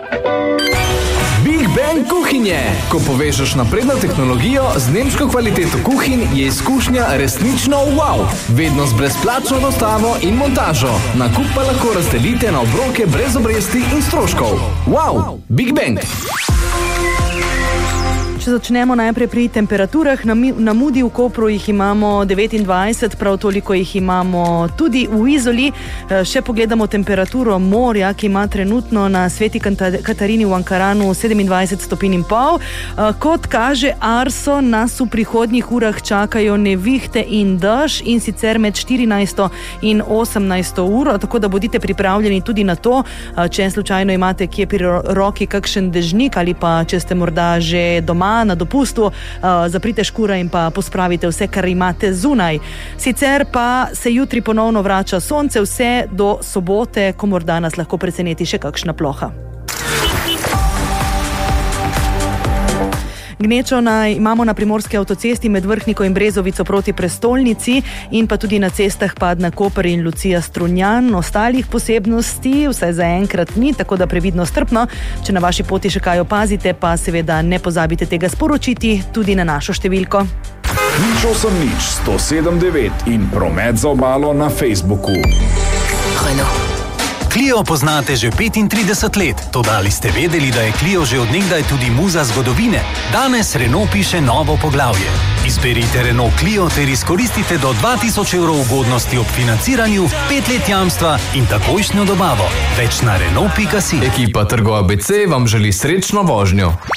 Big Bang kuhinje. Ko povežeš napredno tehnologijo z nemško kvaliteto kuhinj, je izkušnja resnično wow. Vedno z brezplačno dostavo in montažo. Nakup pa lahko razdelite na obroke brez obresti in stroškov. Wow, Big Bang. Če začnemo najprej pri temperaturah, na Mudi v Kopru jih imamo 29, prav toliko jih imamo tudi v Izoli. Še pogledamo temperaturo morja, ki ima trenutno na Sveti Katarini v Ankaranu 27 stopinj in pol. Kot kaže Arso, nas v prihodnjih urah čakajo nevihte in dež, in sicer med 14 in 18 uro, tako da bodite pripravljeni tudi na to, če slučajno imate kje pri roki kakšen dežnik ali pa če ste morda že doma na dopustu, zaprite škura in pa pospravite vse, kar imate zunaj. Sicer pa se jutri ponovno vrača sonce, vse do sobote, ko morda nas lahko preseneti še kakšna ploha. Gnečo imamo na primorski avtocesti med Vrhniko in Brezovico proti prestolnici in pa tudi na cestah Padna-Koper in Lucija-Strunjan. Ostalih posebnosti vsaj zaenkrat ni, tako da previdno strpno. Če na vaši poti še kaj opazite, pa seveda ne pozabite tega sporočiti tudi na našo številko. 08-107-9 in promet za obalo na Facebooku. Clio poznate že 35 let, toda ali ste vedeli, da je Clio že od nekdaj tudi muza zgodovine? Danes Renault piše novo poglavje. Izberite Renault Clio ter izkoristite do 2000 evrov ugodnosti ob financiranju, 5 let jamstva in takojšnjo dobavo. Več na Renault.si. Ekipa Trgo ABC vam želi srečno vožnjo.